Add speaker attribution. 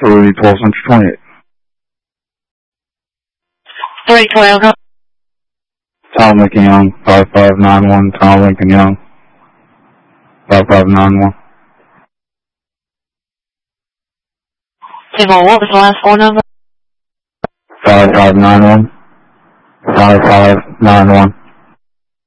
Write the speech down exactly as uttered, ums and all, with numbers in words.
Speaker 1: three twelve Central twenty-eight.
Speaker 2: three twelve.
Speaker 1: Tom Lincoln Young, five five nine one. Tom Lincoln Young, five five nine one.
Speaker 2: What was the last four number?
Speaker 1: five five nine one. five five nine one.